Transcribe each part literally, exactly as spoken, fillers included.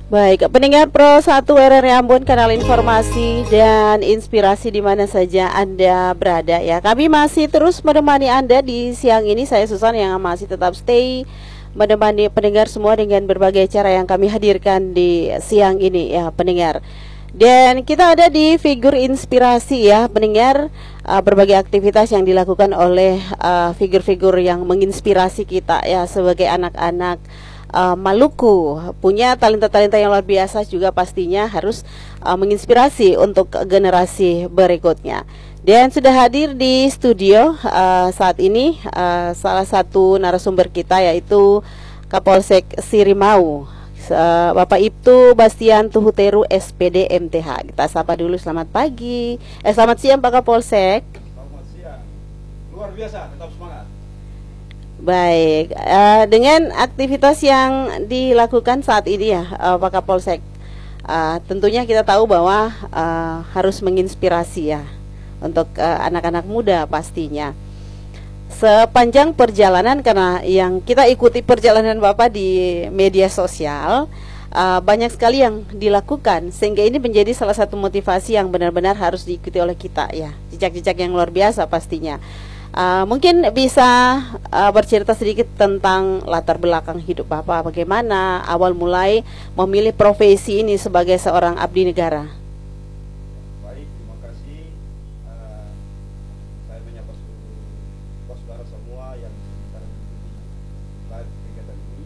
Baik, pendengar Pro satu R R I Ambon, kanal informasi dan inspirasi di mana saja Anda berada ya. Kami masih terus menemani Anda di siang ini. Saya Susan yang masih tetap stay menemani pendengar semua dengan berbagai cara yang kami hadirkan di siang ini ya pendengar. Dan kita ada di figur inspirasi ya pendengar, uh, berbagai aktivitas yang dilakukan oleh uh, figur-figur yang menginspirasi kita ya sebagai anak-anak Uh, Maluku, punya talenta-talenta yang luar biasa juga pastinya harus uh, menginspirasi untuk generasi berikutnya. Dan sudah hadir di studio uh, saat ini uh, salah satu narasumber kita yaitu Kapolsek Sirimau, uh, Bapak Ibtu Bastian Tuhuteru S P D M T H. Kita sapa dulu, selamat pagi. Eh selamat siang Pak Kapolsek. Selamat siang. Luar biasa, tetap semangat. Baik, uh, dengan aktivitas yang dilakukan saat ini ya uh, Pak Kapolsek, uh, tentunya kita tahu bahwa uh, harus menginspirasi ya untuk anak-anak uh, muda pastinya. Sepanjang perjalanan, karena yang kita ikuti perjalanan Bapak di media sosial, uh, banyak sekali yang dilakukan, sehingga ini menjadi salah satu motivasi yang benar-benar harus diikuti oleh kita ya, jejak-jejak yang luar biasa pastinya. Uh, mungkin bisa uh, bercerita sedikit tentang latar belakang hidup Bapak, bagaimana awal mulai memilih profesi ini sebagai seorang abdi negara. Baik, terima kasih. Uh, saya menyapa seluruh saudara semua yang sekarang mengikuti live kegiatan ini.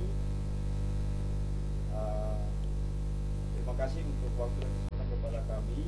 Uh, terima kasih untuk waktu yang diberikan kepada kami.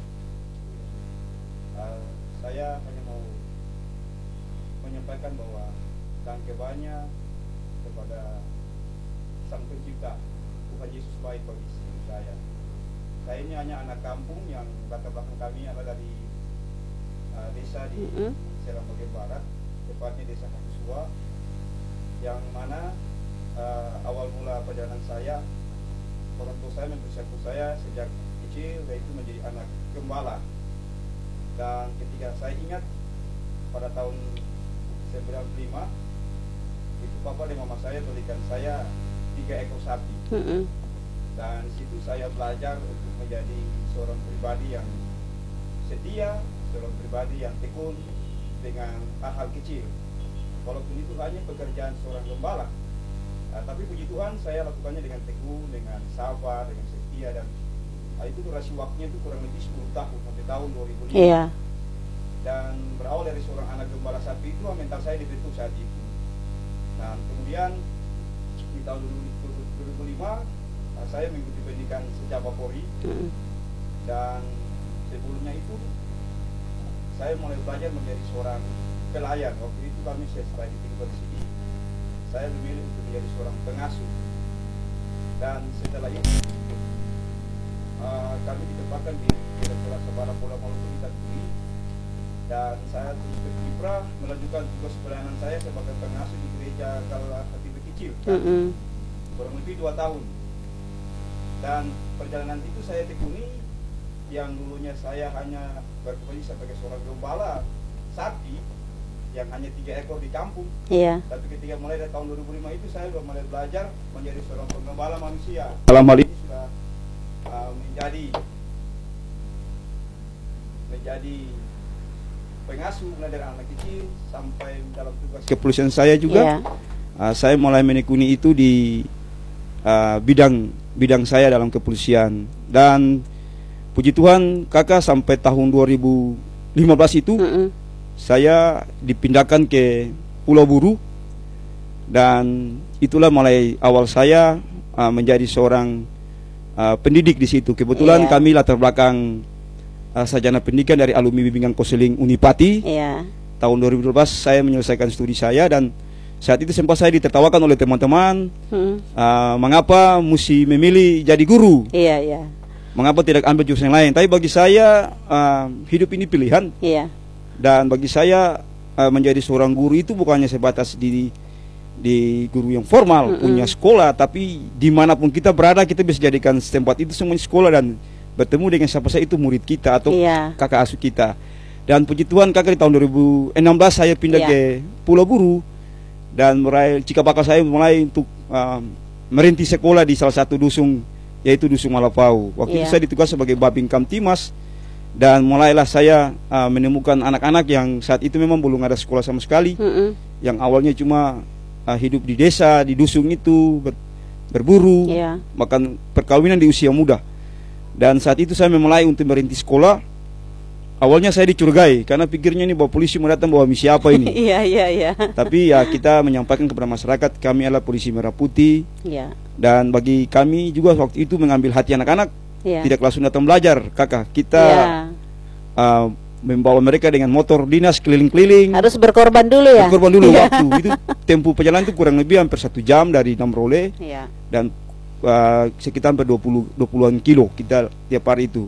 Uh, saya hanya mau menyampaikan bahwa tangke banyak kepada Sang Pencipta, Tuhan Yesus baik bagi saya. Saya ini hanya anak kampung yang latar belakang kami adalah dari uh, desa di mm-hmm. Serang bagian barat, tepatnya desa Kampusua, yang mana uh, awal mula perjalanan saya, orang tua saya mempersiapkan saya sejak kecil, yaitu menjadi anak gembala. Dan ketika saya ingat pada tahun sembilan puluh lima itu papa dan mama saya berikan saya tiga ekor sapi, mm-hmm. dan situ saya belajar untuk menjadi seorang pribadi yang setia, seorang pribadi yang tekun dengan hal-hal kecil, walaupun itu hanya pekerjaan seorang gembala. Nah, tapi puji Tuhan saya lakukannya dengan tekun, dengan sabar, dengan setia, dan nah, itu durasi waktunya itu kurang lebih sepuluh tahun sampai tahun dua ribu lima. Yeah. Dan berawal dari seorang anak gembala sapi itu mental saya dibentuk saat itu. Nah kemudian di tahun dua ribu lima saya mengikuti pendidikan Sejaba Polri, hmm. dan sebelumnya itu saya mulai belajar menjadi seorang pelayan. Waktu itu kami setelah ditinggal di sini, saya memilih untuk menjadi seorang pengasuh. Dan setelah itu uh, kami ditempatkan di Direktorat Sabara Polda Maluku di Tantuni. Dan saya terus berkiprah melanjutkan tugas pelayanan saya sebagai pengasuh di gereja Kala Hati Kecil, mm-hmm. kurang lebih dua tahun. Dan perjalanan itu saya tekuni, yang dulunya saya hanya berprofesi sebagai seorang gembala sapi yang hanya tiga ekor di kampung. Yeah. Tapi ketika mulai dari tahun dua ribu lima itu saya sudah mulai belajar menjadi seorang penggembala manusia. Dalam hal ini sudah uh, menjadi menjadi pengasuh mulai dari anak kecil sampai dalam tugas kepolisian saya juga. Yeah. Uh, saya mulai menekuni itu di uh, bidang bidang saya dalam kepolisian, dan puji Tuhan kakak sampai tahun dua ribu lima belas itu mm-hmm. saya dipindahkan ke Pulau Buru, dan itulah mulai awal saya uh, menjadi seorang uh, pendidik di situ. Kebetulan yeah. kami latar belakang Uh, sarjana pendidikan dari alumni bimbingan konseling Unipati. Yeah. Tahun dua ribu dua belas saya menyelesaikan studi saya, dan saat itu sempat saya ditertawakan oleh teman-teman, hmm. uh, mengapa mesti memilih jadi guru, yeah, yeah. mengapa tidak ambil jurusan yang lain. Tapi bagi saya uh, hidup ini pilihan, yeah. dan bagi saya uh, menjadi seorang guru itu bukannya sebatas di di guru yang formal, mm-hmm. punya sekolah, tapi dimanapun kita berada kita bisa jadikan tempat itu semuanya sekolah, dan bertemu dengan siapa saja itu murid kita atau yeah. kakak asuh kita. Dan puji Tuhan kakak di tahun dua ribu enam belas saya pindah yeah. ke Pulau Buru, dan mulai cikal bakal saya mulai untuk uh, merintis sekolah di salah satu dusun yaitu Dusun Malapau. Waktu Iya. itu saya ditugas sebagai Babin Kamtimas, dan mulailah saya uh, menemukan anak-anak yang saat itu memang belum ada sekolah sama sekali, Mm-mm. yang awalnya cuma uh, hidup di desa, di dusun itu ber, berburu, Iya. makan perkawinan di usia muda. Dan saat itu saya memulai untuk merintis sekolah. Awalnya saya dicurigai karena pikirnya ini bahwa polisi mau datang bawa misi apa ini. Iya, iya, iya. Tapi ya kita menyampaikan kepada masyarakat kami adalah polisi merah putih, Iya. dan bagi kami juga waktu itu mengambil hati anak-anak, Iya. tidak langsung datang belajar, kakak. Kita Iya. uh, membawa mereka dengan motor dinas keliling-keliling. Harus berkorban dulu ya. Berkorban dulu Iya. waktu itu tempuh perjalanan itu kurang lebih hampir satu jam dari Namrole, Iya. dan uh, sekitar hampir dua puluh dua puluhan kilo kita tiap hari itu.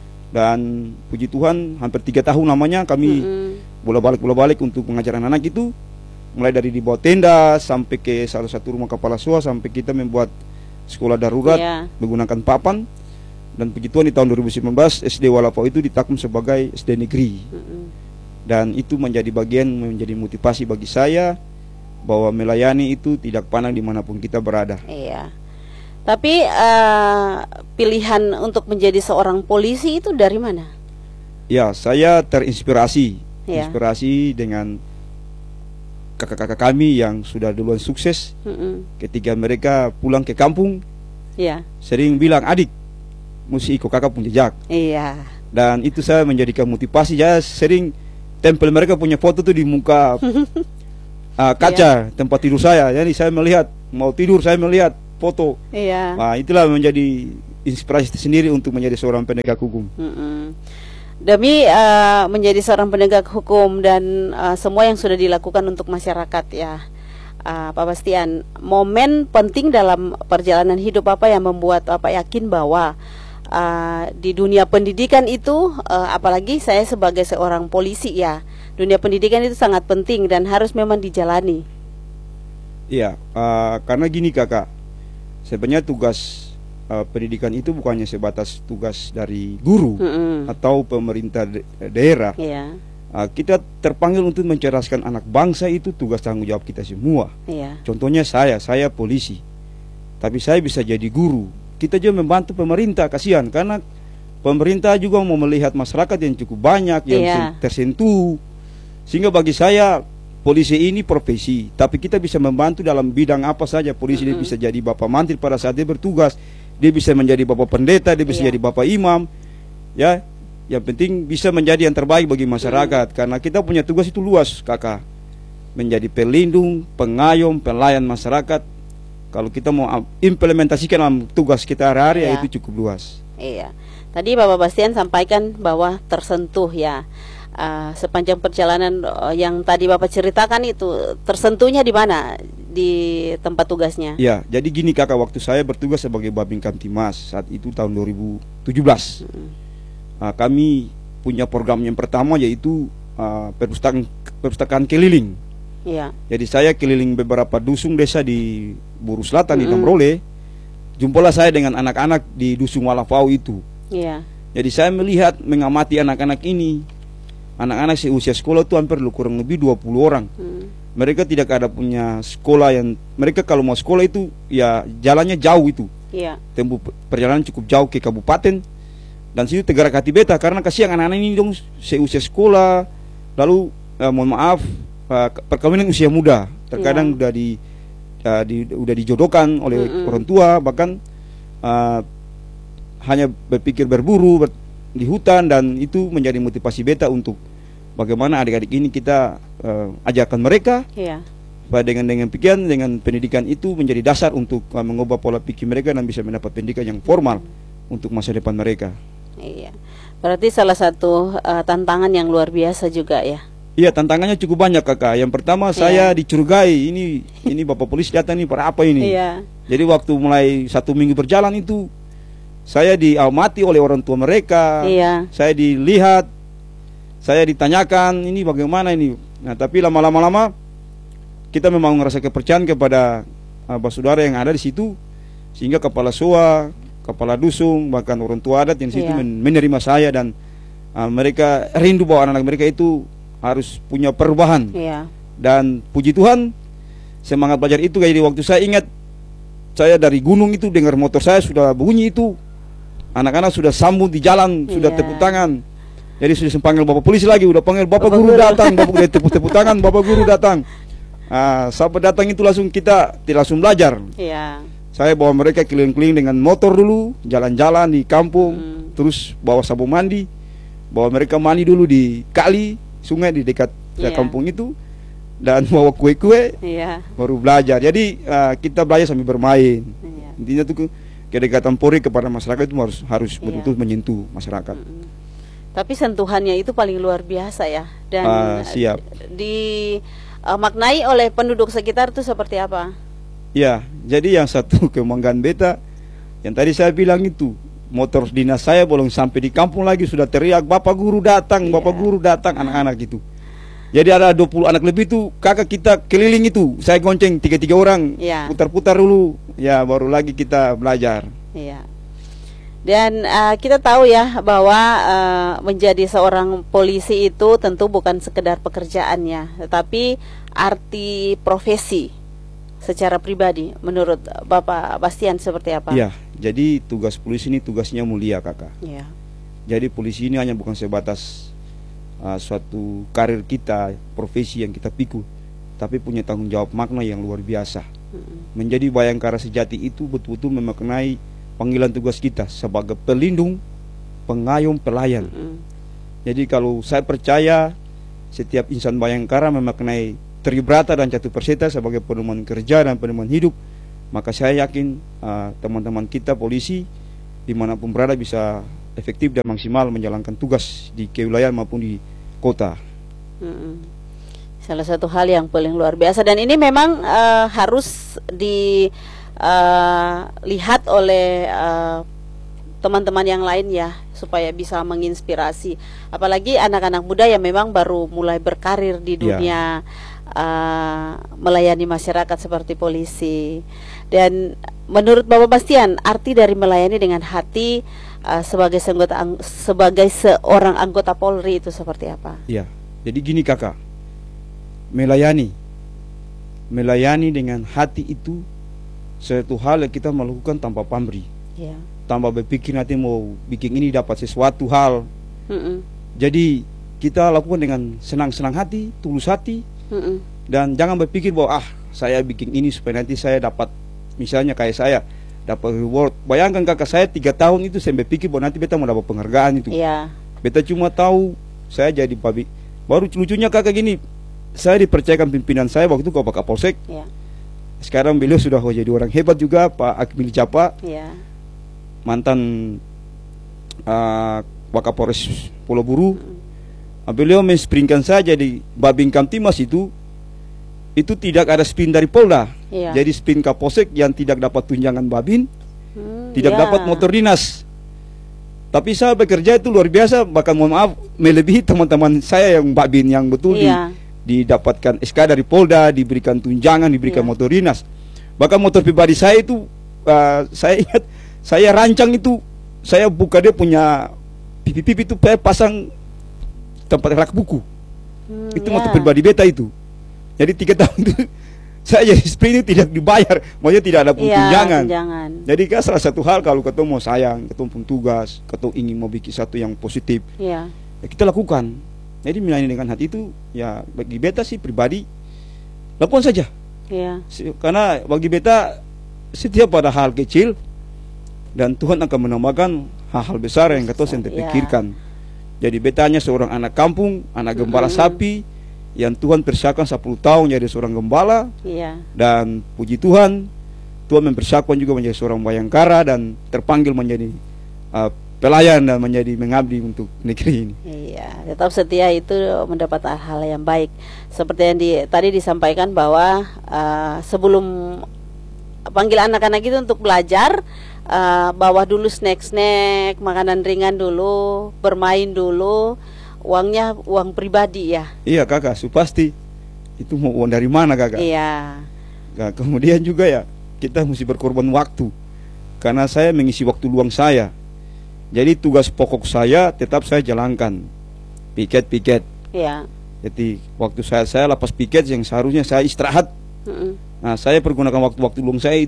Dan puji Tuhan hampir tiga tahun lamanya kami Mm-mm. bola-balik bola-balik untuk mengajar anak-anak itu, mulai dari dibawa tenda sampai ke salah satu rumah kepala sua, sampai kita membuat sekolah darurat Iya. menggunakan papan. Dan puji Tuhan di tahun dua ribu sembilan belas S D Walapau itu ditakum sebagai S D negeri. Mm-mm. Dan itu menjadi bagian, menjadi motivasi bagi saya bahwa melayani itu tidak pandang dimanapun kita berada. Iya. Tapi eh, pilihan untuk menjadi seorang polisi itu dari mana? Ya, saya terinspirasi, Iya. inspirasi dengan kakak-kakak kami yang sudah duluan sukses. Mm-mm. Ketika mereka pulang ke kampung, Iya. sering bilang, adik, mesti ikut kakak punya jejak. Iya. Dan itu saya menjadikan motivasi. Saya sering tempel mereka punya foto tuh di muka uh, kaca tempat tidur saya. Jadi saya melihat, mau tidur saya melihat foto. Iya. Nah, itulah menjadi inspirasi sendiri untuk menjadi seorang penegak hukum. Mm-mm. Demi eh, menjadi seorang penegak hukum dan eh, semua yang sudah dilakukan untuk masyarakat ya, eh, Pak Bastian, momen penting dalam perjalanan hidup apa yang membuat Bapak yakin bahwa eh, di dunia pendidikan itu, eh, apalagi saya sebagai seorang polisi ya, dunia pendidikan itu sangat penting dan harus memang dijalani. Iya, uh, karena gini kakak, sebenarnya tugas uh, pendidikan itu bukannya sebatas tugas dari guru Mm-mm. atau pemerintah de- daerah. Iya, Uh, kita terpanggil untuk mencerdaskan anak bangsa, itu tugas tanggung jawab kita semua. iya, Contohnya saya, saya polisi, tapi saya bisa jadi guru. Kita juga membantu pemerintah, kasihan karena pemerintah juga mau melihat masyarakat yang cukup banyak yang Iya. sen- tersentuh. Sehingga bagi saya polisi ini profesi, tapi kita bisa membantu dalam bidang apa saja. Polisi dia Mm-mm. bisa jadi bapak mantri pada saat dia bertugas, dia bisa menjadi bapak pendeta, dia bisa Iya. jadi bapak imam. Ya, yang penting bisa menjadi yang terbaik bagi masyarakat. Karena kita punya tugas itu luas, kakak. Menjadi pelindung, pengayom, pelayan masyarakat. Kalau kita mau am- implementasikan dalam tugas kita hari-hari, ya Iya. itu cukup luas. iya. Tadi Bapak Bastian sampaikan bahwa tersentuh ya. Uh, sepanjang perjalanan uh, yang tadi Bapak ceritakan itu, tersentuhnya di mana di tempat tugasnya? Ya, jadi gini kakak, waktu saya bertugas sebagai Babin Kamtimas saat itu tahun dua ribu tujuh belas, Mm. uh, kami punya program yang pertama yaitu uh, perpustakaan perpustakaan keliling. Iya, Jadi saya keliling beberapa dusun desa di Buru Selatan di Mm-mm. Namrole. Jumpalah saya dengan anak-anak di dusun Walapau itu. iya, Jadi saya melihat, mengamati anak-anak ini. Anak-anak seusia sekolah itu hampir kurang lebih dua puluh orang. mm. Mereka tidak ada punya sekolah yang, mereka kalau mau sekolah itu ya jalannya jauh itu. Iya, Tempuh perjalanan cukup jauh ke kabupaten. Dan situ tegarak hati beta karena kasihan anak-anak ini dong seusia sekolah. Lalu eh, mohon maaf, eh, perkawinan usia muda. Terkadang Iya. udah di, eh, di udah dijodohkan oleh Mm-mm. orang tua, bahkan eh, hanya berpikir berburu ber, di hutan, dan itu menjadi motivasi beta untuk bagaimana adik-adik ini kita uh, ajarkan mereka iya, supaya dengan dengan pikiran, dengan pendidikan itu menjadi dasar untuk uh, mengubah pola pikir mereka dan bisa mendapat pendidikan yang formal untuk masa depan mereka. iya. Berarti salah satu uh, tantangan yang luar biasa juga ya. Iya, tantangannya cukup banyak kakak. Yang pertama Iya. saya dicurigai, ini ini bapak polisi datang ini para apa ini? Iya, Jadi waktu mulai satu minggu berjalan itu saya diamati oleh orang tua mereka. iya, Saya dilihat, saya ditanyakan ini bagaimana ini. Nah, tapi lama-lama lama kita memang merasa kepercayaan kepada uh, saudara yang ada di situ, sehingga kepala soa, kepala dusun, bahkan orang tua adat yang di situ Iya. men- menerima saya, dan uh, mereka rindu bahwa anak-anak mereka itu harus punya perubahan. iya, Dan puji Tuhan, semangat belajar itu kayak di waktu saya ingat saya dari gunung itu dengar motor saya sudah bunyi itu, anak-anak sudah sambung di jalan, sudah Iya. tepuk tangan. Jadi sudah panggil bapak polisi lagi, udah panggil bapak, Bapak guru, guru. datang, bapak guru tepuk-tepuk tangan, bapak guru datang. Ah, sampai datang itu langsung kita tidak langsung belajar. Iya. Saya bawa mereka keliling-keliling dengan motor dulu, jalan-jalan di kampung, Hmm. terus bawa sabun mandi, bawa mereka mandi dulu di kali, sungai di dekat Iya. kampung itu, dan bawa kue-kue, Iya. baru belajar. Jadi ah, kita belajar sambil bermain. Iya. Intinya tuh kedekatan Polri kepada masyarakat itu harus harus Iya. betul-betul menyentuh masyarakat. Mm-mm. Tapi sentuhannya itu paling luar biasa ya. Dan Ah, siap. di uh, maknai oleh penduduk sekitar itu seperti apa? Ya, jadi yang satu kebanggaan beta, yang tadi saya bilang itu, motor dinas saya belum sampai di kampung lagi sudah teriak, bapak guru datang, bapak Iya. guru datang, anak-anak gitu. Jadi ada dua puluh anak lebih tuh, kakak kita keliling itu, saya gonceng tiga-tiga orang, Iya. putar-putar dulu, ya baru lagi kita belajar. Iya. Dan uh, kita tahu ya bahwa uh, menjadi seorang polisi itu tentu bukan sekedar pekerjaannya, tetapi arti profesi secara pribadi. Menurut Bapak Bastian seperti apa? Ya, jadi tugas polisi ini tugasnya mulia kakak. Iya. Jadi polisi ini hanya bukan sebatas uh, suatu karir kita, profesi yang kita pikul, tapi punya tanggung jawab makna yang luar biasa. Mm-mm. Menjadi bayangkara sejati itu betul-betul memaknai panggilan tugas kita sebagai pelindung, pengayom, pelayan. Mm-mm. Jadi kalau saya percaya setiap insan bayangkara memaknai Tribrata dan Catur Perseta sebagai pedoman kerja dan pedoman hidup, maka saya yakin uh, teman-teman kita polisi dimanapun berada bisa efektif dan maksimal menjalankan tugas di kewilayahan maupun di kota. Mm-mm. Salah satu hal yang paling luar biasa, dan ini memang uh, harus dilihat oleh uh, teman-teman yang lain ya, supaya bisa menginspirasi, apalagi anak-anak muda yang memang baru mulai berkarir di dunia uh, melayani masyarakat seperti polisi. Dan menurut Bapak Bastian, arti dari melayani dengan hati uh, sebagai senggota, sebagai seorang anggota Polri itu seperti apa? Ya, jadi gini kakak, melayani, melayani dengan hati itu suatu hal yang kita melakukan tanpa pamrih, Ya. tanpa berpikir nanti mau bikin ini dapat sesuatu hal. Mm-mm. Jadi kita lakukan dengan senang-senang hati, tulus hati, Mm-mm. dan jangan berpikir bahwa ah saya bikin ini supaya nanti saya dapat, misalnya kayak saya dapat reward. Bayangkan kakak, saya tiga tahun itu saya berpikir bahwa nanti beta mau dapat penghargaan itu. Iya. Beta cuma tahu saya jadi babi. Baru lucunya kakak gini, saya dipercayakan pimpinan saya waktu itu ke Pak Kapolsek. Iya. Sekarang beliau sudah jadi orang hebat juga, Pak Akmil Japa, Iya. mantan uh, Wakapolres Pulau Buru. Beliau menspringkan saya jadi Babin Kamtimas itu, itu tidak ada spin dari Polda. Iya. Jadi spin Kapolsek yang tidak dapat tunjangan Babin, Hmm, tidak ya. dapat motor dinas. Tapi saya bekerja itu luar biasa, bahkan mohon maaf melebihi teman-teman saya yang Babin yang betul Iya. di, didapatkan S K dari Polda, diberikan tunjangan, diberikan Iya. motor dinas. Bahkan motor pribadi saya itu uh, saya ingat saya rancang itu, saya buka dia punya pipi-pipi itu saya pasang tempat rak buku. Hmm, Itu ya. motor pribadi beta itu. Jadi tiga tahun itu saya jadi sprint itu tidak dibayar, maksudnya tidak ada pun Iya, tunjangan. tunjangan. Jadi kan salah satu hal kalau ketemu mau sayang, ketemu pun tugas, ketemu ingin mau bikin satu yang positif, Iya. ya kita lakukan. Jadi melayani dengan hati itu ya bagi beta sih pribadi lakukan saja. Iya. Si- Karena bagi beta setiap pada hal kecil dan Tuhan akan menambahkan hal-hal besar yang kita Besar, tidak ya. pikirkan. Jadi beta hanya seorang anak kampung, anak gembala Mm-mm. sapi yang Tuhan persiapkan sepuluh tahun jadi seorang gembala, Iya. dan puji Tuhan Tuhan mempersiapkan juga menjadi seorang bayangkara dan terpanggil menjadi uh, pelayan dan menjadi mengabdi untuk negeri ini. Iya, tetap setia itu mendapat hal yang baik. Seperti yang di, tadi disampaikan bahwa uh, sebelum panggil anak-anak itu untuk belajar, uh, bawa dulu snack-snack, makanan ringan dulu, bermain dulu, uangnya uang pribadi ya. Iya kakak, su pasti itu mau uang dari mana kakak? Iya. Nah, kemudian juga ya kita mesti berkorban waktu, karena saya mengisi waktu luang saya. Jadi tugas pokok saya tetap saya jalankan, piket-piket. Iya. Jadi waktu saya saya lepas piket yang seharusnya saya istirahat, Mm-mm. nah saya pergunakan waktu-waktu luang saya itu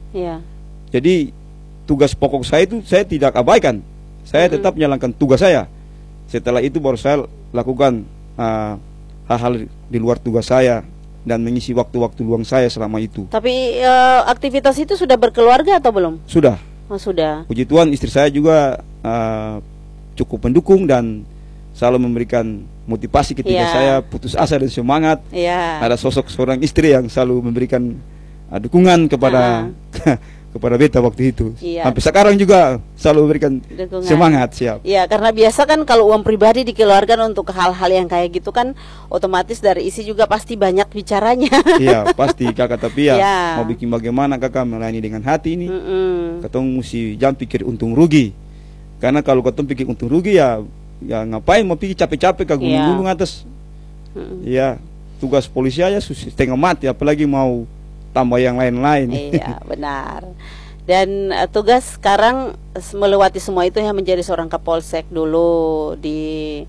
Iya. Jadi tugas pokok saya itu saya tidak abaikan. Saya Mm-mm. tetap menjalankan tugas saya. Setelah itu baru saya lakukan uh, hal-hal di luar tugas saya dan mengisi waktu-waktu luang saya selama itu. Tapi eh, aktivitas itu sudah berkeluarga atau belum? Sudah. Oh, sudah. Puji Tuhan istri saya juga uh, cukup mendukung dan selalu memberikan motivasi ketika Iya. saya putus asa dan semangat. Iya. Ada sosok seorang istri yang selalu memberikan uh, dukungan kepada kepada beta waktu itu. Iya. Sampai sekarang juga selalu memberikan Dukungan. semangat, siap. Ya, karena biasa kan kalau uang pribadi dikeluarkan untuk hal-hal yang kayak gitu kan otomatis dari isi juga pasti banyak bicaranya. Iya, pasti kakak, tapi ya Iya. mau bikin bagaimana kakak melayani dengan hati ini. Mm-mm. Ketemu mesti jangan pikir untung rugi. Karena kalau ketemu pikir untung rugi ya ya ngapain mau pikir capek-capek ke gunung-gunung atas. Mm-mm. Ya, tugas polisi aja susah setengah mati apalagi mau tambah yang lain-lain. Iya, benar. Dan uh, tugas sekarang s- melewati semua itu yang menjadi seorang Kapolsek dulu di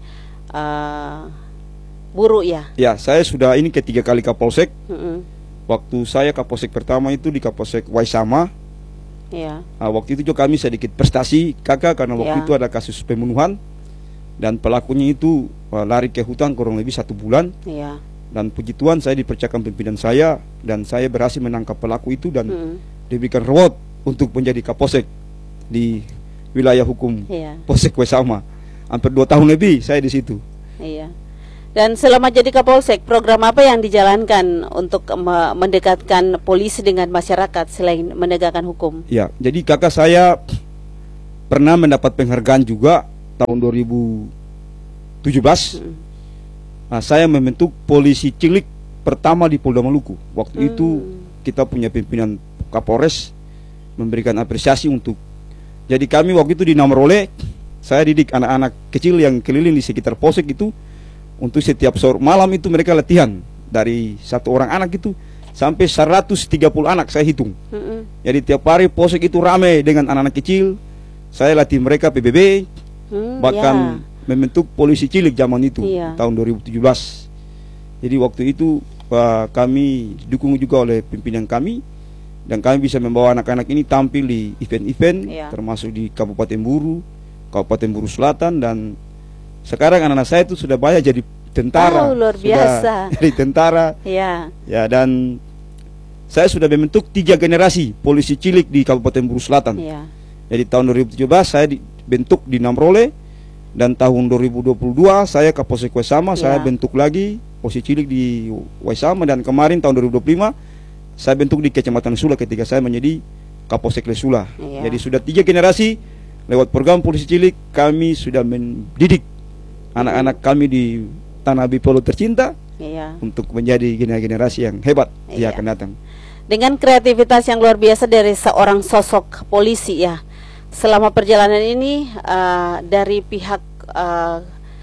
uh, Buru ya. Ya, saya sudah ini ketiga kali Kapolsek. Mm-mm. Waktu saya Kapolsek pertama itu di Kapolsek Waisama. Iya. Nah, waktu itu juga kami sedikit prestasi kakak karena waktu Ya. itu ada kasus pembunuhan dan pelakunya itu uh, lari ke hutan kurang lebih satu bulan. Iya. Dan puji Tuhan saya dipercayakan pimpinan saya dan saya berhasil menangkap pelaku itu dan Mm-mm. diberikan reward untuk menjadi Kapolsek di wilayah hukum Iya. Polsek Waisama. Hampir dua tahun lebih saya di situ. Iya. Dan selama jadi Kapolsek, program apa yang dijalankan untuk me- mendekatkan polisi dengan masyarakat selain menegakkan hukum? Ya, jadi kakak saya pernah mendapat penghargaan juga tahun dua ribu tujuh belas. Mm. Nah, saya membentuk polisi cilik pertama di Polda Maluku. Waktu Hmm. itu kita punya pimpinan Kapolres memberikan apresiasi untuk. Jadi kami waktu itu di Namrole, saya didik anak-anak kecil yang keliling di sekitar Polsek itu untuk setiap sore malam itu mereka latihan dari satu orang anak itu sampai seratus tiga puluh anak saya hitung. Mm-mm. Jadi tiap hari Polsek itu ramai dengan anak-anak kecil. Saya latih mereka P B B, Hmm, bahkan membentuk polisi cilik zaman itu Iya. tahun dua ribu tujuh belas. Jadi waktu itu uh, kami didukung juga oleh pimpinan kami dan kami bisa membawa anak-anak ini tampil di event-event Iya. termasuk di Kabupaten Buru, Kabupaten Buru Selatan dan sekarang anak-anak saya itu sudah banyak jadi tentara. Oh, luar Sudah biasa. jadi tentara. Ya. Ya, dan saya sudah membentuk tiga generasi polisi cilik di Kabupaten Buru Selatan. Ya. Jadi tahun dua ribu tujuh belas saya dibentuk di Namrole dan tahun dua ribu dua puluh dua saya Kapolsek Waisama, Ya. saya bentuk lagi polisi cilik di Waisama dan kemarin tahun dua ribu dua puluh lima saya bentuk di Kecamatan Lesula ketika saya menjadi Kapolsek Lesula. Ya. Jadi sudah tiga generasi lewat program polisi cilik kami sudah mendidik anak-anak kami di Tanah Bipolo tercinta Ya. untuk menjadi generasi yang hebat di Iya. akan datang. Dengan kreativitas yang luar biasa dari seorang sosok polisi ya. Selama perjalanan ini uh, dari pihak uh,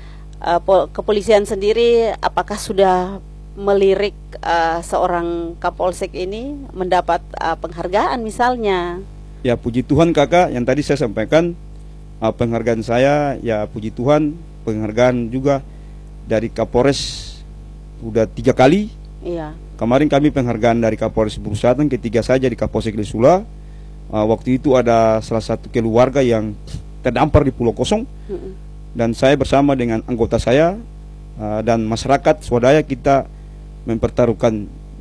uh, pol- kepolisian sendiri apakah sudah melirik uh, seorang Kapolsek ini mendapat uh, penghargaan misalnya? Ya puji Tuhan kakak, yang tadi saya sampaikan uh, penghargaan saya, ya puji Tuhan penghargaan juga dari Kapolres udah tiga kali. Iya. Kemarin kami penghargaan dari Kapolres Buru Selatan, ketiga saja di Kapolsek Lesula. Uh, waktu itu ada salah satu keluarga yang terdampar di Pulau Kosong Mm-mm. dan saya bersama dengan anggota saya uh, dan masyarakat swadaya kita mempertaruhkan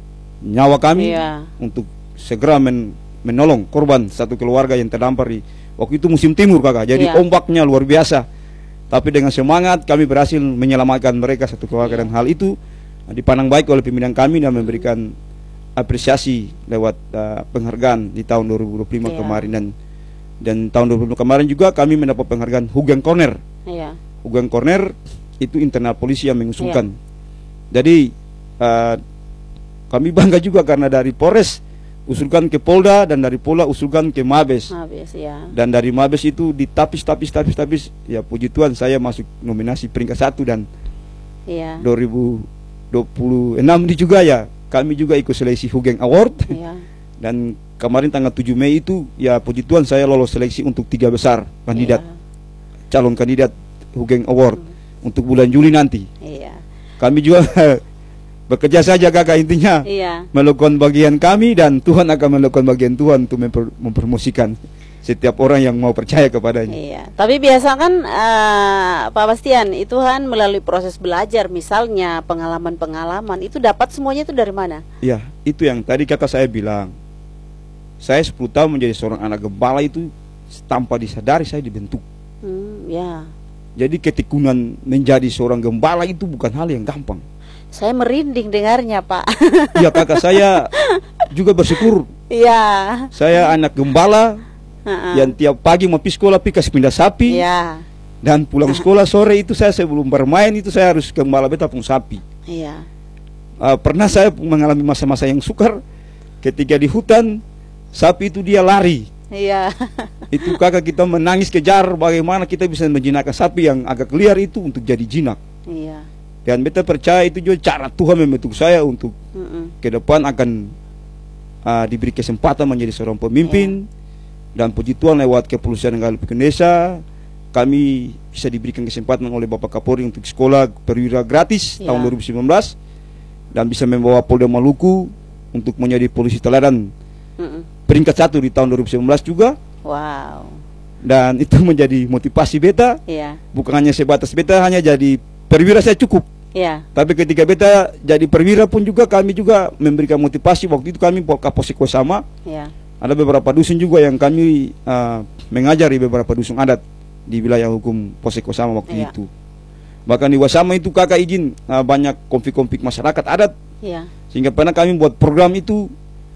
nyawa kami Iya. untuk segera men- menolong korban satu keluarga yang terdampar di waktu itu musim timur kakak, jadi Iya. ombaknya luar biasa. Tapi dengan semangat kami berhasil menyelamatkan mereka satu keluarga. Iya. Dan hal itu uh, dipandang baik oleh pimpinan kami dan memberikan apresiasi lewat uh, penghargaan di tahun dua ribu dua puluh lima Iya. kemarin dan dan tahun dua ribu dua puluh lima kemarin juga kami mendapat penghargaan Hugeng Corner. Iya. Hugeng Corner itu internal polisi yang mengusulkan. Iya. Jadi uh, kami bangga juga karena dari Polres usulkan ke Polda dan dari Polda usulkan ke Mabes. Habis ya. Dan dari Mabes itu ditapis tapis tapis tapis ya puji Tuhan saya masuk nominasi peringkat satu dan Iya. dua ribu dua puluh enam ini juga ya kami juga ikut seleksi Hugeng Award. Iya. Dan kemarin tanggal tujuh Mei itu ya puji Tuhan saya lolos seleksi untuk tiga besar kandidat Iya. calon kandidat Hugeng Award untuk bulan Juli nanti. Iya. Kami juga bekerja saja kakak, intinya Iya. melakukan bagian kami dan Tuhan akan melakukan bagian Tuhan untuk memper, mempromosikan setiap orang yang mau percaya kepadanya. Iya. Tapi biasa kan uh, Pak Bastian itu kan melalui proses belajar, misalnya pengalaman-pengalaman itu dapat semuanya itu dari mana? Ya, itu yang tadi kakak saya bilang. Saya sepuluh tahun menjadi seorang anak gembala itu tanpa disadari saya dibentuk. Hmm, ya. Jadi ketekunan menjadi seorang gembala itu bukan hal yang gampang. Saya merinding dengarnya, Pak. Iya kakak, saya juga bersyukur. Iya. Saya anak gembala Uh-uh. yang tiap pagi mau pergi sekolah pergi kasih pindah sapi. Iya. Dan pulang sekolah sore itu saya sebelum bermain itu saya harus gembala beta pun sapi. Iya. Uh, pernah saya mengalami masa-masa yang sukar ketika di hutan sapi itu dia lari. Iya. Itu kakak kita menangis kejar bagaimana kita bisa menjinakkan sapi yang agak liar itu untuk jadi jinak. Iya. Dan beta percaya itu juga cara Tuhan membentuk saya untuk Mm-mm. ke depan akan uh, diberi kesempatan menjadi seorang pemimpin. Dan puji Tuhan lewat Kepolisian Negara Republik Indonesia kami bisa diberikan kesempatan oleh Bapak Kapolri untuk sekolah perwira gratis Ya. tahun dua ribu sembilan belas dan bisa membawa Polda Maluku untuk menjadi polisi teladan Mm-mm. peringkat satu di tahun dua ribu sembilan belas juga. Wow. Dan itu menjadi motivasi beta. Iya. Bukan hanya sebatas beta hanya jadi perwira saya cukup. Iya. Tapi ketika beta jadi perwira pun juga kami juga memberikan motivasi. Waktu itu kami Kapolsek Wasama. Iya. Ada beberapa dusun juga yang kami uh, mengajari beberapa dusun adat di wilayah hukum Polsek Wasama waktu Iya. itu. Bahkan di Wasama itu kakak izin uh, banyak konflik-konflik masyarakat adat. Iya. Sehingga pernah kami buat program itu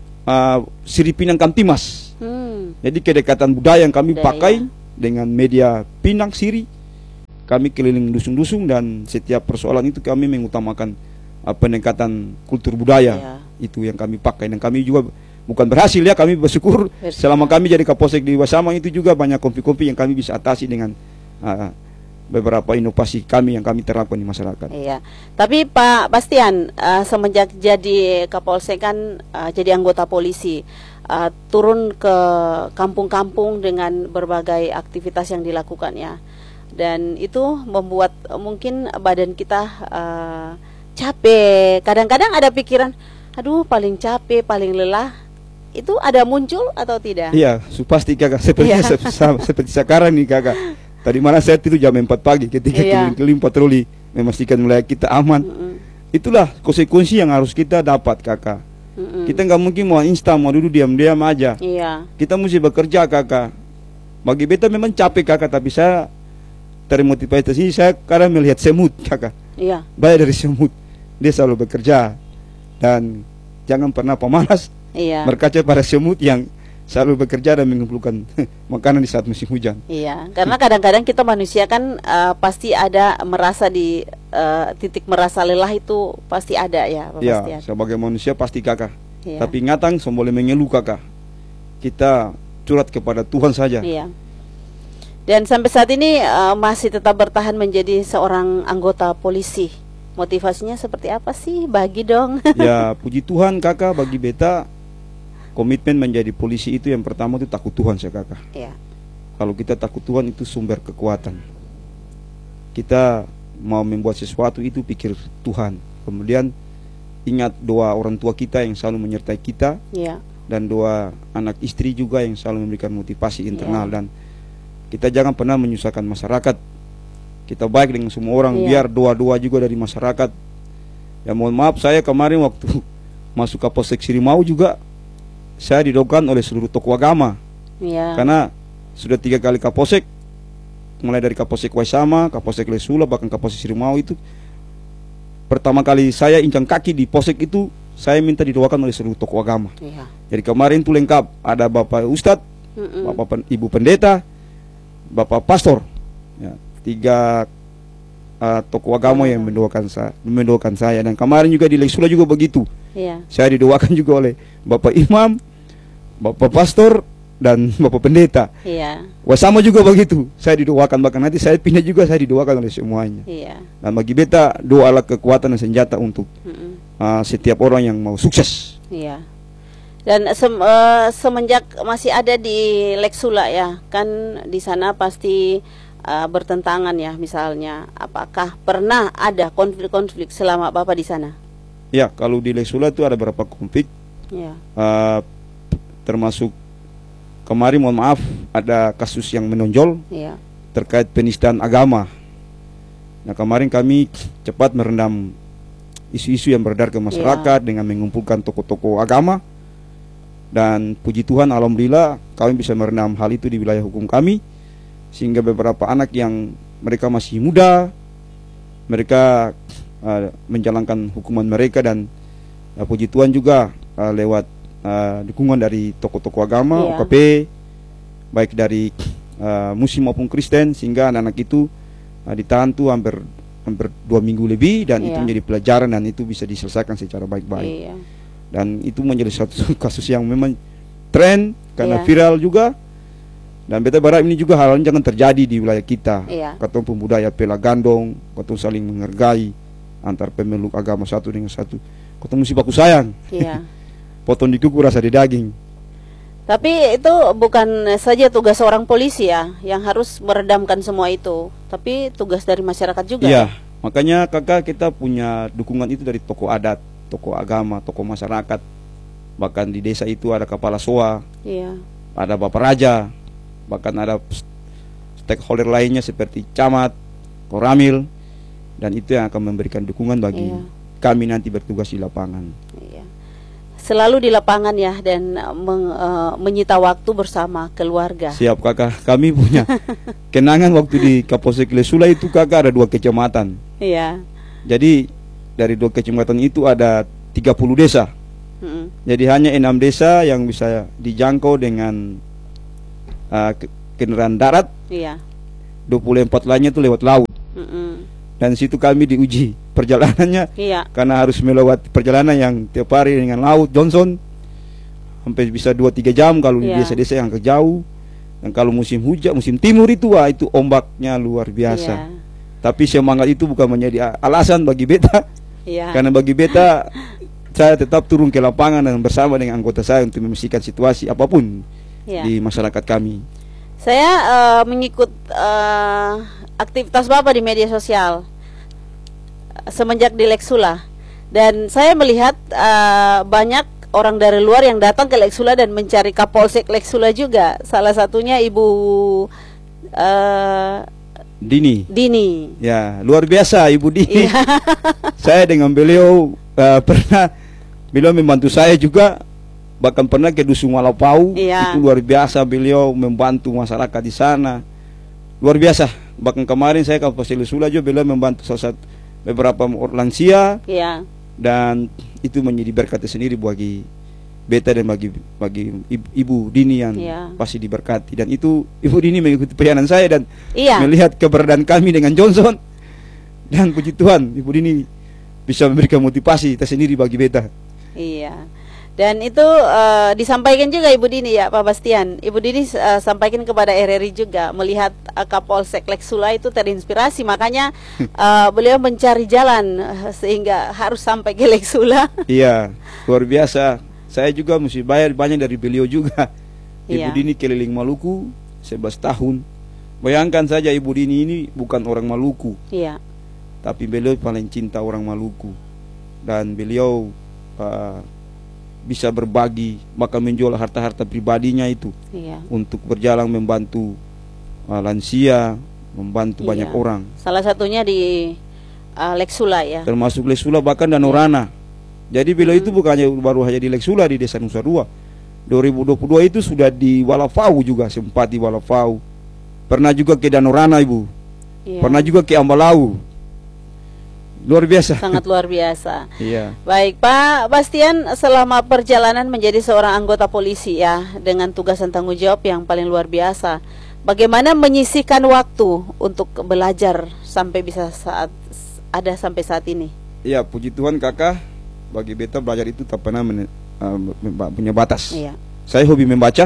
uh, Siri Pinang Kamtimas. Hmm. Jadi kedekatan budaya yang kami Budaya. pakai dengan media Pinang Siri. Kami keliling dusun-dusun dan setiap persoalan itu kami mengutamakan uh, pendekatan kultur budaya. Iya. Itu yang kami pakai dan kami juga bukan berhasil ya, kami bersyukur Bersyukur. selama kami jadi Kapolsek di Wasama itu juga banyak konflik-konflik yang kami bisa atasi dengan uh, beberapa inovasi kami yang kami terapkan di masyarakat. Iya. Tapi Pak Bastian uh, semenjak jadi Kapolsek kan uh, jadi anggota polisi, uh, turun ke kampung-kampung dengan berbagai aktivitas yang dilakukannya. Dan itu membuat uh, mungkin badan kita uh, capek. Kadang-kadang ada pikiran, aduh paling capek, paling lelah. Itu ada muncul atau tidak? Iya, su- pasti kakak. Seperti, Iya. se- sa- seperti sekarang nih kakak. Tadi mana saya tidur jam empat pagi ketika Iya. keliling-keliling patroli memastikan wilayah kita aman. Mm-mm. Itulah konsekuensi yang harus kita dapat kakak. Mm-mm. Kita nggak mungkin mau instan, mau duduk diam-diam aja. Iya. Kita mesti bekerja kakak. Bagi beta memang capek kakak, tapi saya termotivasi sini saya kadang melihat semut kakak. Iya. Banyak dari semut, dia selalu bekerja dan jangan pernah pemalas Iya. berkaca pada semut yang selalu bekerja dan mengumpulkan makanan di saat musim hujan. Iya, karena kadang-kadang kita manusia kan uh, pasti ada merasa di uh, titik merasa lelah itu pasti ada ya, Pak Ya, Bastian. sebagai manusia pasti kakak. Iya. Tapi ingatang, so boleh mengeluh kakak. Kita curhat kepada Tuhan saja. Iya. Dan sampai saat ini uh, masih tetap bertahan menjadi seorang anggota polisi. Motivasinya seperti apa sih? Bagi dong. Ya, puji Tuhan kakak, bagi beta komitmen menjadi polisi itu yang pertama itu takut Tuhan saya kakak. Iya. Kalau kita takut Tuhan itu sumber kekuatan. Kita mau membuat sesuatu itu pikir Tuhan. Kemudian ingat doa orang tua kita yang selalu menyertai kita. Iya. Dan doa anak istri juga yang selalu memberikan motivasi internal. Iya. Dan kita jangan pernah menyusahkan masyarakat. Kita baik dengan semua orang. Iya. Biar doa-doa juga dari masyarakat. Ya mohon maaf, saya kemarin waktu masuk Kapolsek Sirimau juga saya didoakan oleh seluruh tokoh agama. Iya. Karena sudah tiga kali Kapolsek, mulai dari Kapolsek Waisama, Kapolsek Lesula, bahkan Kapolsek Sirimau itu. Pertama kali saya injak kaki di Polsek itu, saya minta didoakan oleh seluruh tokoh agama. Iya. Jadi kemarin itu lengkap, ada Bapak Ustadz, Mm-mm. Bapak pen- Ibu Pendeta, Bapak Pastor, ya, tiga uh, tokoh agama yang mendoakan saya, mendoakan saya. Dan kemarin juga di Lesula juga begitu. Iya. Saya didoakan juga oleh Bapak Imam, Bapak Pastor, dan Bapak Pendeta. Iya. Wasama juga begitu. Saya didoakan, bahkan nanti saya pindah juga saya didoakan oleh semuanya. Iya. Dan bagi beta, doalah kekuatan dan senjata untuk Mm-mm. uh, setiap orang yang mau sukses. Iya. Dan sem- eh, semenjak masih ada di Leksula ya, kan di sana pasti eh, bertentangan ya, misalnya apakah pernah ada konflik-konflik selama Bapak di sana? Ya, kalau di Leksula itu ada beberapa konflik, Ya. uh, termasuk kemarin mohon maaf ada kasus yang menonjol Ya. terkait penistaan agama. Nah kemarin kami cepat merendam isu-isu yang beredar ke masyarakat Ya. dengan mengumpulkan tokoh-tokoh agama. Dan puji Tuhan alhamdulillah kami bisa meredam hal itu di wilayah hukum kami, sehingga beberapa anak yang mereka masih muda, mereka uh, menjalankan hukuman mereka. Dan uh, puji Tuhan juga uh, lewat uh, dukungan dari tokoh-tokoh agama, Ya. O K P, baik dari uh, Muslim maupun Kristen, sehingga anak-anak itu uh, ditahan tuh hampir hampir dua minggu lebih. Dan Iya. itu menjadi pelajaran dan itu bisa diselesaikan secara baik-baik. Iya. Dan itu menjadi satu kasus yang memang tren karena Iya. viral juga. Dan beta berharap ini juga hal jangan terjadi di wilayah kita. Iya. Katong pembudaya pela gandong, katong saling menghargai antar pemeluk agama satu dengan satu. Katong mesti baku sayang. Iya. Potong di kuku rasa di daging. Tapi itu bukan saja tugas seorang polisi ya yang harus meredamkan semua itu, tapi tugas dari masyarakat juga. Iya, makanya kakak kita punya dukungan itu dari tokoh adat, tokoh agama, tokoh masyarakat. Bahkan di desa itu ada kepala S O A, Iya. ada bapak raja, bahkan ada stakeholder lainnya seperti camat, koramil, dan itu yang akan memberikan dukungan bagi Iya. kami nanti bertugas di lapangan. Iya. Selalu di lapangan ya dan uh, meng- uh, menyita waktu bersama keluarga. Siap kakak, kami punya kenangan waktu di Kapolsek Leksula itu kakak ada dua kecamatan. Iya. Jadi dari dua kecamatan itu ada tiga puluh desa. Mm-mm. Jadi hanya enam desa yang bisa dijangkau dengan uh, ke- kendaraan darat, Iya. dua puluh empat lainnya itu lewat laut. Mm-mm. Dan situ kami diuji perjalanannya Iya. karena harus melewati perjalanan yang tiap hari dengan laut Johnson sampai bisa dua tiga jam kalau di Iya. desa-desa yang agak jauh. Dan kalau musim hujan, musim timur itu wah itu ombaknya luar biasa. Iya. Tapi semangat itu bukan menjadi a- alasan bagi beta. Iya. Karena bagi beta saya tetap turun ke lapangan dan bersama dengan anggota saya untuk membersihkan situasi apapun Iya. di masyarakat kami. Saya uh, mengikut uh, aktivitas Bapak di media sosial uh, semenjak di Leksula, dan saya melihat uh, banyak orang dari luar yang datang ke Leksula dan mencari Kapolsek Leksula juga. Salah satunya Ibu uh, Dini. Dini. Ya, luar biasa Ibu Dini. Iya. Saya dengan beliau uh, pernah beliau membantu saya juga, bahkan pernah ke Dusun Walapau. Iya. Itu luar biasa beliau membantu masyarakat di sana. Luar biasa. Bahkan kemarin saya ke Kapolsek Leksula juga beliau membantu salah satu beberapa orang lansia, Iya. dan itu menjadi berkat sendiri bagi beta dan bagi bagi Ibu, Ibu Dini yang Iya. pasti diberkati. Dan itu Ibu Dini mengikuti perjalanan saya dan Iya. melihat keberadaan kami dengan Johnson. Dan puji Tuhan Ibu Dini bisa memberikan motivasi tersendiri bagi beta. Iya. Dan itu uh, disampaikan juga Ibu Dini ya Pak Bastian. Ibu Dini uh, sampaikan kepada R R I juga, melihat uh, Kapolsek Leksula itu terinspirasi, makanya uh, beliau mencari jalan uh, sehingga harus sampai ke Leksula. Iya, luar biasa. Saya juga mesti bayar banyak dari beliau juga. Ibu Iya. Dini keliling Maluku sebelas tahun. Bayangkan saja Ibu Dini ini bukan orang Maluku, Iya. tapi beliau paling cinta orang Maluku. Dan beliau uh, bisa berbagi, bahkan menjual harta-harta pribadinya itu Iya. untuk berjalan membantu uh, lansia, membantu Iya. banyak orang, Salah satunya di uh, Leksula ya. termasuk Leksula bahkan dan Orana. Jadi beliau itu bukannya baru hanya di Leksula, di Desa Nusa Dua. dua ribu dua puluh dua itu sudah di Walafau juga, sempat di Walafau. Pernah juga ke Danorana Ibu. Iya. Pernah juga ke Ambalau. Luar biasa. Sangat luar biasa. Iya. Baik Pak Bastian, selama perjalanan menjadi seorang anggota polisi ya, dengan tugas dan tanggung jawab yang paling luar biasa, bagaimana menyisihkan waktu untuk belajar sampai bisa saat ada sampai saat ini? Iya, puji Tuhan kakak, bagi beta belajar itu tak pernah men, uh, punya batas. Iya. Saya hobi membaca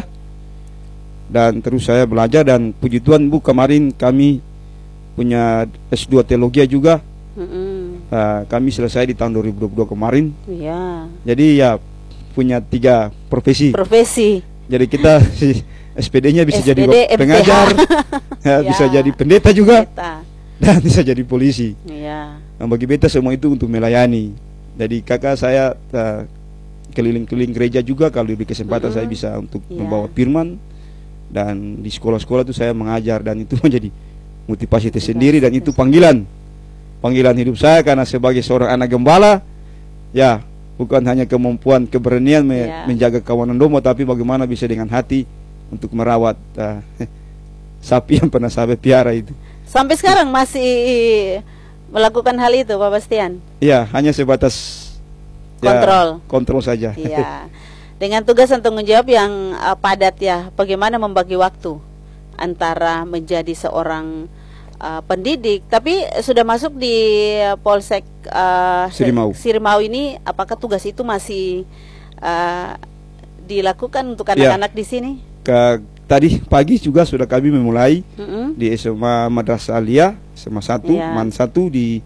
dan terus saya belajar, dan puji Tuhan Bu, kemarin kami punya S dua teologi juga. Mm-mm. Uh, kami selesai di tahun dua ribu dua puluh dua kemarin. Iya. Jadi ya punya tiga profesi. Profesi. Jadi kita S P D-nya bisa S P D, jadi M P H. pengajar, ya, Ya. bisa jadi pendeta juga, Pendeta. dan bisa jadi polisi. Iya. Nah, bagi beta semua itu untuk melayani. Jadi kakak saya uh, keliling-keliling gereja juga kalau diberi kesempatan Mm-mm. saya bisa untuk Yeah. membawa firman, dan di sekolah-sekolah itu saya mengajar, dan itu menjadi motivasi tersendiri, dan itu panggilan panggilan hidup saya karena sebagai seorang anak gembala, ya bukan hanya kemampuan keberanian me- Yeah. menjaga kawanan domba, tapi bagaimana bisa dengan hati untuk merawat uh, sapi yang pernah saya piara itu. Sampai sekarang masih melakukan hal itu, Pak Bastian? Ya, hanya sebatas ya, Kontrol. kontrol saja. Iya. Dengan tugas dan tanggung jawab yang uh, padat ya, bagaimana membagi waktu antara menjadi seorang uh, pendidik, tapi sudah masuk di uh, Polsek uh, Sirimau. Sirimau ini, apakah tugas itu masih uh, dilakukan untuk Ya. anak-anak di sini? Ke, tadi pagi juga sudah kami memulai Mm-mm. di S M A Madrasah Alia S M A satu, Iya. Man satu di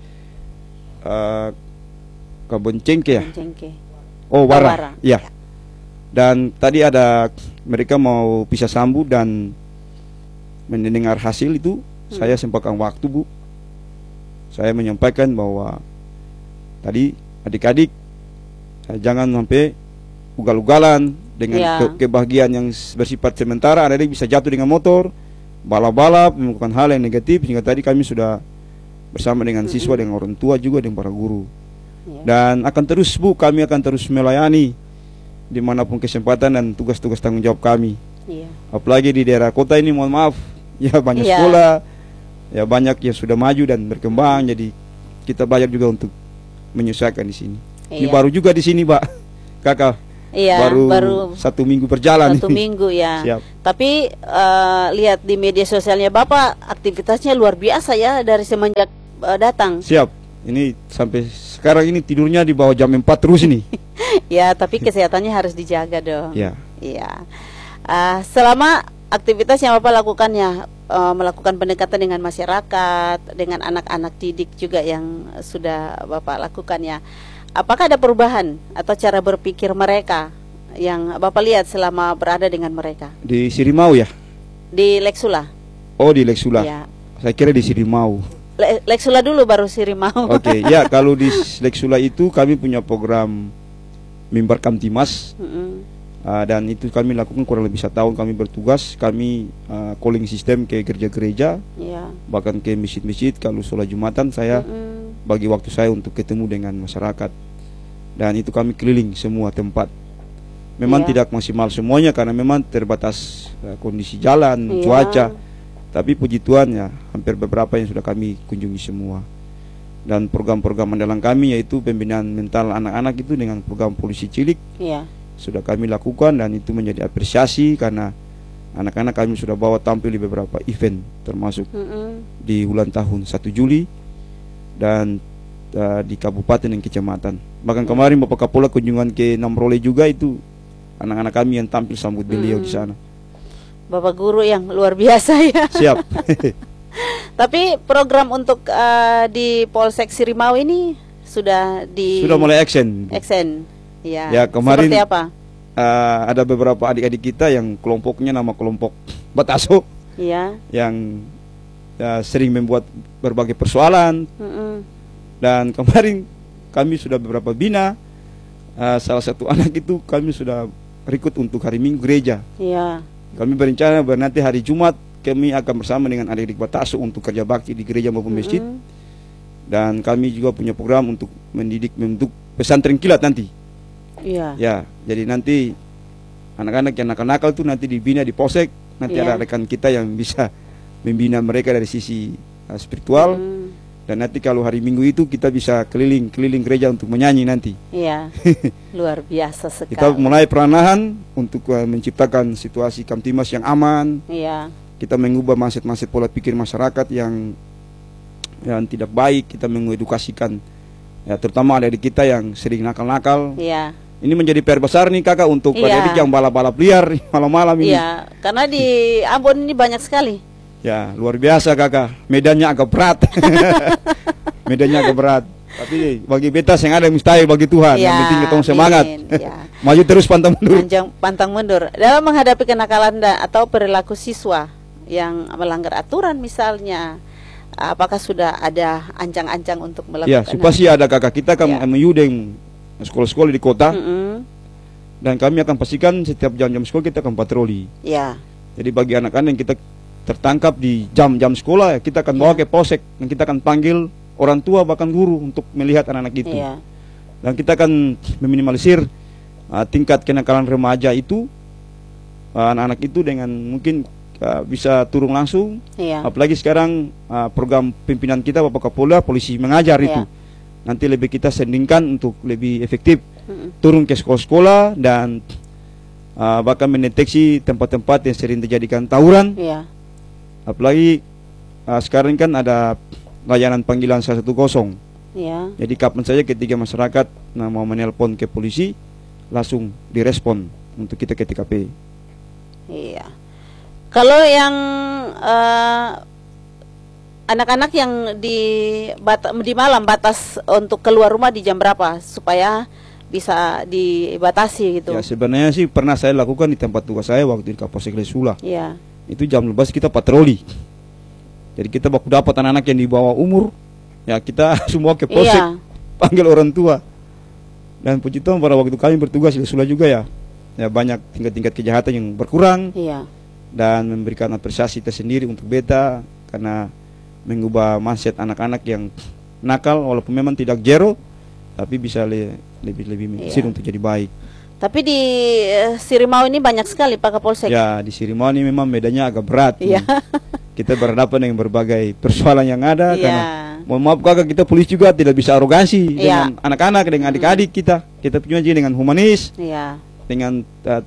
uh, Kebon Cengke ya. Cengke. Oh, Wara. Wara. Ya. Dan tadi ada mereka mau pisah sambut dan mendengar hasil itu, Hmm. saya sempatkan waktu, Bu. Saya menyampaikan bahwa tadi adik-adik eh, jangan sampai ugal-ugalan dengan Ya. ke- kebahagiaan yang bersifat sementara. Adik-adik bisa jatuh dengan motor, balap-balap, melakukan hal yang negatif. Sehingga tadi kami sudah bersama dengan siswa, dengan orang tua juga, dengan para guru. Ya. Dan akan terus, Bu, kami akan terus melayani dimanapun kesempatan dan tugas-tugas tanggung jawab kami. Iya. Apalagi di daerah kota ini, mohon maaf, ya banyak Iya. sekolah, ya banyak yang sudah maju dan berkembang. Jadi kita banyak juga untuk menyesuaikan di sini. Ini Iya. baru juga di sini, Pak, kakak. Iya, baru, baru satu minggu berjalan. satu ini. minggu ya. Siap. Tapi eh, lihat di media sosialnya Bapak, aktivitasnya luar biasa ya dari semenjak eh, datang. Siap. Ini sampai sekarang ini tidurnya di bawah jam empat terus ini. Ya, tapi kesehatannya harus dijaga dong. Ya. Iya. Ah, selama aktivitas yang Bapak lakukan ya, eh, melakukan pendekatan dengan masyarakat, dengan anak-anak didik juga yang sudah Bapak lakukan ya. Apakah ada perubahan atau cara berpikir mereka yang Bapak lihat selama berada dengan mereka? Di Sirimau ya? Di Lexula? Oh, di Lexula. Ya. Saya kira di Sirimau. Le- Lexula dulu baru Sirimau. Oke, ya kalau di Lexula itu kami punya program Mimbar Kamtimas. Mm-mm. Uh, dan itu kami lakukan kurang lebih satu tahun kami bertugas. Kami uh, calling sistem ke gereja-gereja, Ya. bahkan ke masjid-masjid. Kalau sholat Jumatan saya Mm-mm. bagi waktu saya untuk ketemu dengan masyarakat. Dan itu kami keliling semua tempat. Memang Iya. tidak maksimal semuanya karena memang terbatas uh, kondisi jalan, Iya. cuaca. Tapi puji Tuhan ya, hampir beberapa yang sudah kami kunjungi semua. Dan program-program andalan kami yaitu pembinaan mental anak-anak itu dengan program polisi cilik Iya. sudah kami lakukan, dan itu menjadi apresiasi karena anak-anak kami sudah bawa tampil di beberapa event termasuk Mm-mm. di ulang tahun satu Juli dan uh, di kabupaten dan kecamatan. Bahkan Ya. kemarin Bapak Kapolda kunjungan ke Namrole juga, itu anak-anak kami yang tampil sambut beliau Mm. di sana. Bapak guru yang luar biasa ya. Siap. Tapi program untuk eh, di Polsek Sirimau ini sudah di Sudah mulai action. Exen. Ya. Ya, kemarin- Seperti apa? Uh, ada beberapa adik-adik kita yang kelompoknya nama kelompok Bataso Iya. yang uh, sering membuat berbagai persoalan. Mm-mm. Dan kemarin kami sudah beberapa bina. Uh, salah satu anak itu kami sudah rekrut untuk hari Minggu gereja. Iya. Kami berencana bahwa nanti hari Jumat kami akan bersama dengan adik-adik Bataso untuk kerja bakti di gereja maupun masjid. Mm-mm. Dan kami juga punya program untuk mendidik membentuk pesantren kilat nanti. Iya. Ya, jadi nanti anak-anak yang nakal-nakal itu nanti dibina di Polsek. Nanti Iya. ada rekan kita yang bisa membina mereka dari sisi uh, spiritual. Mm. Dan nanti kalau hari Minggu itu kita bisa keliling-keliling gereja untuk menyanyi nanti. Iya. Luar biasa sekali. Kita mulai peranahan untuk uh, menciptakan situasi Kamtimas yang aman. Iya. Kita mengubah mindset-mindset pola pikir masyarakat yang yang tidak baik. Kita mengedukasikan ya, terutama adik-adik kita yang sering nakal-nakal. Iya. Ini menjadi P R besar nih kakak untuk Iya. adik-adik yang balap-balap liar malam-malam ini. Iya. Karena di Ambon ini banyak sekali. Ya, luar biasa kakak. Medannya agak berat. Medannya agak berat. Tapi bagi betas yang ada mustahil bagi Tuhan. Iya, Yang penting ketemu semangat. amin. Iya. Maju terus pantang mundur. Panjang pantang mundur dalam menghadapi kenakalan da- atau perilaku siswa yang melanggar aturan misalnya. Apakah sudah ada ancang-ancang untuk melakukan Ya, supaya ada kakak kita kan Ya. M U dengan sekolah-sekolah di kota. Mm-mm. Dan kami akan pastikan setiap jam-jam sekolah kita akan patroli. Ya. Jadi bagi anak-anak yang kita tertangkap di jam-jam sekolah, kita akan bawa Ya. ke polsek dan kita akan panggil orang tua bahkan guru untuk melihat anak-anak itu. Ya. Dan kita akan meminimalisir uh, tingkat kenakalan remaja itu, uh, anak-anak itu dengan mungkin uh, bisa turun langsung. Ya. Apalagi sekarang uh, program pimpinan kita Bapak Kapolda polisi mengajar Ya. itu. Nanti lebih kita sandingkan untuk lebih efektif Mm-mm. turun ke sekolah-sekolah dan uh, bahkan mendeteksi tempat-tempat yang sering terjadikan tawuran. Ya. Apalagi uh, sekarang kan ada layanan panggilan seratus sepuluh. Ya. Jadi kapan saja ketika masyarakat nah, mau menelpon ke polisi, langsung direspon untuk kita ke T K P. Iya. Kalau yang eh, anak-anak yang di bat- di malam batas untuk keluar rumah di jam berapa supaya bisa dibatasi gitu? Ya sebenarnya sih pernah saya lakukan di tempat tugas saya waktu di Kapolsek Lesula. Iya. Itu jam dua belas kita patroli. Jadi kita waktu dapat anak-anak yang di bawah umur, ya kita semua ke polsek, Iya. panggil orang tua. Dan puji Tuhan pada waktu kami bertugas di Lesula juga ya, ya banyak tingkat-tingkat kejahatan yang berkurang. Iya. Dan memberikan apresiasi tersendiri untuk beta karena mengubah mindset anak-anak yang nakal walaupun memang tidak zero, tapi bisa le- lebih lebih mikir Iya. untuk jadi baik. Tapi di eh, Sirimau ini banyak sekali Pak Kapolsek. Ya di Sirimau ini memang bedanya agak berat. Iya. Kita berhadapan dengan berbagai persoalan yang ada Iya. karena mohon maaf kakak, kita polisi juga tidak bisa arogansi Iya. dengan anak-anak, dengan adik-adik kita. Kita punya aja dengan humanis, Iya. dengan uh,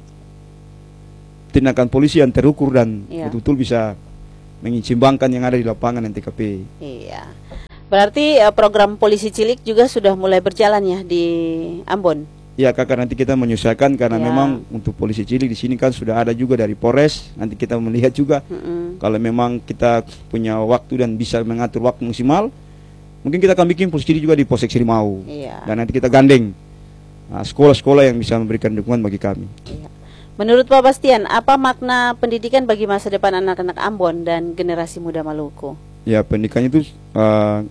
tindakan polisi yang terukur dan Iya. betul-betul bisa mengimbangkan yang ada di lapangan dan T K P. Iya. Berarti eh, program polisi cilik juga sudah mulai berjalan ya di Ambon. Ya kakak, nanti kita menyesuaikan karena Ya. memang untuk polisi cilik di sini kan sudah ada juga dari Polres. Nanti kita melihat juga Mm-mm. kalau memang kita punya waktu dan bisa mengatur waktu maksimal, mungkin kita akan bikin polisi cilik juga di Polsek Sirimau. Iya. Dan nanti kita gandeng nah, sekolah-sekolah yang bisa memberikan dukungan bagi kami. Iya. Menurut Pak Bastian, apa makna pendidikan bagi masa depan anak-anak Ambon dan generasi muda Maluku? Ya pendidikan itu uh,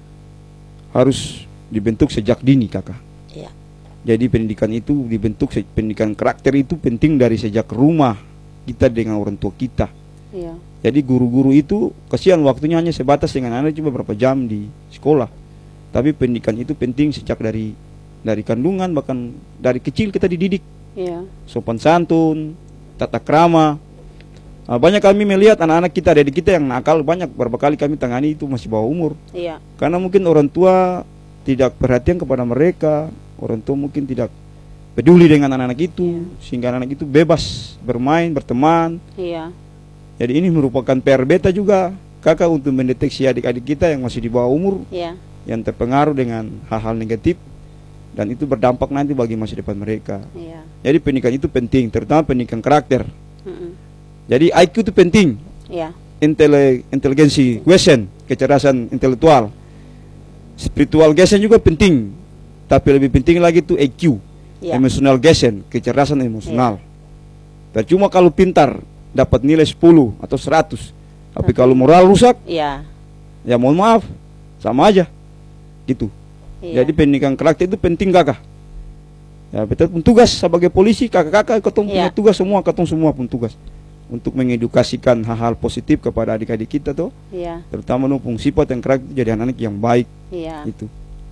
harus dibentuk sejak dini kakak. Iya. Jadi pendidikan itu dibentuk, se- pendidikan karakter itu penting dari sejak rumah kita dengan orang tua kita. Iya. Jadi guru-guru itu kasihan waktunya hanya sebatas dengan anak cuma berapa jam di sekolah. Tapi pendidikan itu penting sejak dari dari kandungan, bahkan dari kecil kita dididik. Iya. Sopan santun, tata krama. Ah, banyak kami melihat anak-anak kita, adik kita yang nakal, banyak beberapa kali kami tangani itu masih bawah umur. Iya. Karena mungkin orang tua tidak perhatian kepada mereka, orang tua mungkin tidak peduli dengan anak-anak itu, sehingga anak-anak itu bebas bermain, berteman. Iya. Jadi ini merupakan P R beta juga, kakak, untuk mendeteksi adik-adik kita yang masih di bawah umur, Iya. yang terpengaruh dengan hal-hal negatif, dan itu berdampak nanti bagi masa depan mereka. Iya. Jadi pendidikan itu penting, terutama pendidikan karakter. Mm-mm. Jadi I Q itu penting, Iya. Intele, inteligensi, quotient, kecerdasan intelektual. Spiritual quotient juga penting, tapi lebih penting lagi itu E Q, Iya. emotional quotient, kecerdasan emosional. Percuma kalau pintar dapat nilai sepuluh atau seratus, tapi kalau moral rusak, Iya. ya mohon maaf, sama aja gitu. Iya. Jadi pendidikan karakter itu penting kakak. Ya betul pun tugas sebagai polisi, kakak-kakak ketong punya Iya. tugas semua, ketong semua pun tugas untuk mengedukasikan hal-hal positif kepada adik-adik kita tuh, Iya. terutama numpung sifat yang karakter jadi anak-anak yang baik Iya. itu.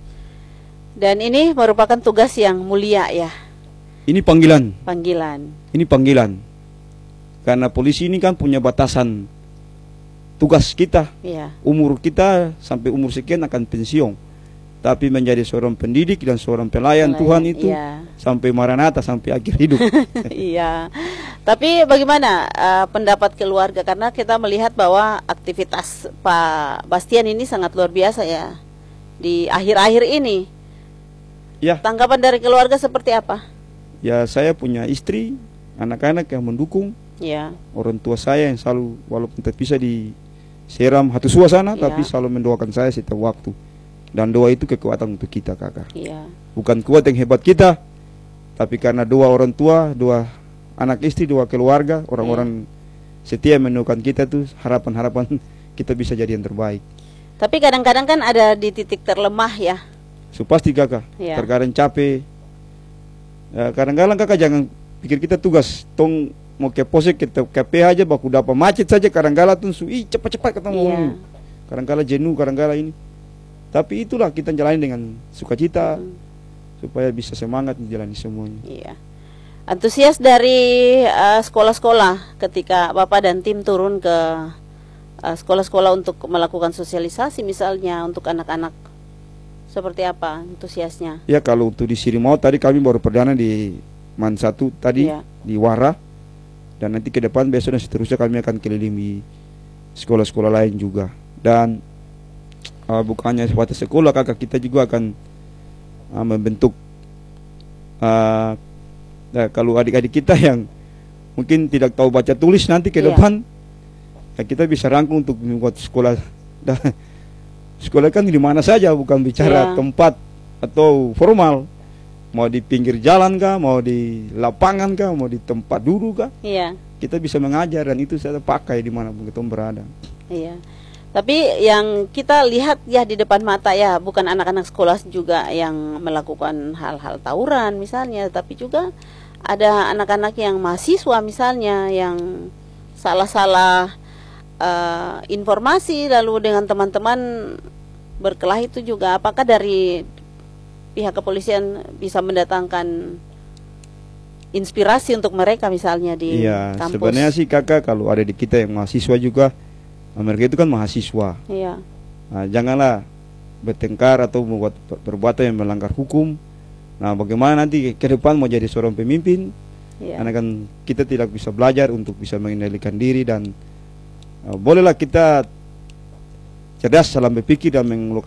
Dan ini merupakan tugas yang mulia ya, Ini panggilan, panggilan. ini panggilan. Karena polisi ini kan punya batasan tugas kita, Iya. umur kita sampai umur sekian akan pensiun. Tapi menjadi seorang pendidik dan seorang pelayan, Pelayan, Tuhan itu iya. sampai maranatha, sampai akhir hidup. Iya. Tapi bagaimana uh, pendapat keluarga, karena kita melihat bahwa aktivitas Pak Bastian ini sangat luar biasa ya di akhir-akhir ini. Ya, Tanggapan dari keluarga seperti apa? ya saya punya istri, anak-anak yang mendukung, Ya. orang tua saya yang selalu walaupun tidak bisa diseram hati suasana, Iya. tapi selalu mendoakan saya setiap waktu. Dan doa itu kekuatan untuk kita kakak. Iya. Bukan kuat yang hebat kita, tapi karena doa orang tua, doa anak istri, doa keluarga, orang-orang setia mendoakan kita tuh, harapan-harapan kita bisa jadi yang terbaik. Tapi kadang-kadang kan ada di titik terlemah ya. So pasti kakak, Iya. terkadang capek, Ya, kadang-kadang kakak jangan pikir kita tugas tong mau ke posek ke ke P H aja baku dapat macet saja, kadang-kadang tuh su, ih cepat-cepat ketemu. Iya. Kadang-kadang jenuh, kadang-kadang ini. Tapi itulah kita jalani dengan sukacita Hmm. supaya bisa semangat menjalani semuanya. Iya. Antusias dari eh, sekolah-sekolah ketika Bapak dan tim turun ke eh, sekolah-sekolah untuk melakukan sosialisasi misalnya untuk anak-anak, seperti apa antusiasnya? Ya kalau untuk di Sirimau tadi kami baru perdana di Man satu tadi, Iya. di Wara, dan nanti ke depan besok dan seterusnya kami akan keliling sekolah-sekolah lain juga. Dan uh, bukannya sebatas sekolah, kakak kita juga akan uh, membentuk uh, nah, kalau adik-adik kita yang mungkin tidak tahu baca tulis nanti ke Iya. depan, ya kita bisa rangkum untuk membuat sekolah. Dan sekolah kan di mana saja, bukan bicara Iya. tempat atau formal. Mau di pinggir jalan kah, mau di lapangan kah, mau di tempat duduk kah, Iya. kita bisa mengajar dan itu saya pakai dimanapun kita berada. Iya. Tapi yang kita lihat ya di depan mata ya, bukan anak-anak sekolah juga yang melakukan hal-hal tawuran misalnya, tapi juga ada anak-anak yang mahasiswa misalnya yang salah-salah eh, informasi lalu dengan teman-teman berkelahi itu juga. Apakah dari pihak kepolisian bisa mendatangkan inspirasi untuk mereka misalnya di Iya, kampus? sebenarnya sih kakak kalau ada di kita yang mahasiswa juga, mereka itu kan mahasiswa. Iya. Nah, janganlah bertengkar atau membuat per- perbuatan yang melanggar hukum. Nah, bagaimana nanti ke depan mau jadi seorang pemimpin? Iya. Karena kan kita tidak bisa belajar untuk bisa mengendalikan diri dan uh, bolehlah kita cerdas dalam berpikir dan mengeluarkan